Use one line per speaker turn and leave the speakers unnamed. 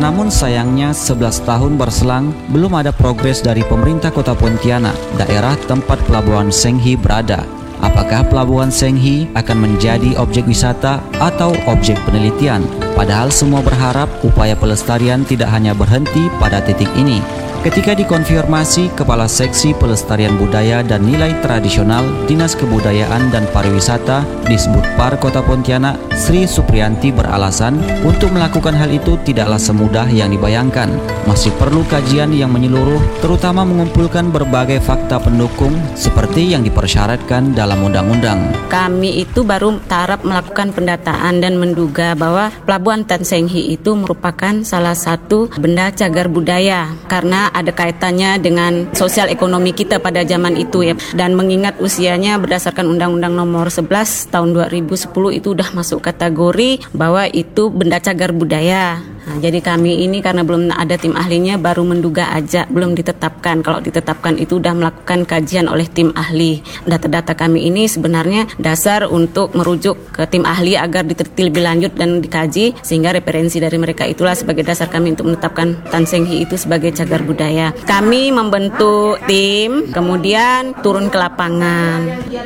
Namun sayangnya 11 tahun berselang belum ada progres dari pemerintah Kota Pontianak, daerah tempat Pelabuhan Senghi berada. Apakah Pelabuhan Senghi akan menjadi objek wisata atau objek penelitian? Padahal semua berharap upaya pelestarian tidak hanya berhenti pada titik ini. Ketika dikonfirmasi, Kepala Seksi Pelestarian Budaya dan Nilai Tradisional Dinas Kebudayaan dan Pariwisata Disbudpar Kota Pontianak, Sri Supriyanti beralasan untuk melakukan hal itu tidaklah semudah yang dibayangkan. Masih perlu kajian yang menyeluruh, terutama mengumpulkan berbagai fakta pendukung seperti yang dipersyaratkan dalam undang-undang.
Kami itu baru taraf melakukan pendataan dan menduga bahwa Pelabuhan Tan Senghi itu merupakan salah satu benda cagar budaya karena ada kaitannya dengan sosial ekonomi kita pada zaman itu ya. Dan mengingat usianya berdasarkan Undang-Undang Nomor 11 Tahun 2010 itu udah masuk kategori bahwa itu benda cagar budaya. Nah, jadi kami ini karena belum ada tim ahlinya baru menduga aja, belum ditetapkan. Kalau ditetapkan itu sudah melakukan kajian oleh tim ahli. Data-data kami ini sebenarnya dasar untuk merujuk ke tim ahli agar diteliti lebih lanjut dan dikaji, sehingga referensi dari mereka itulah sebagai dasar kami untuk menetapkan Tan Senghi itu sebagai cagar budaya. Kami membentuk tim, kemudian turun ke lapangan.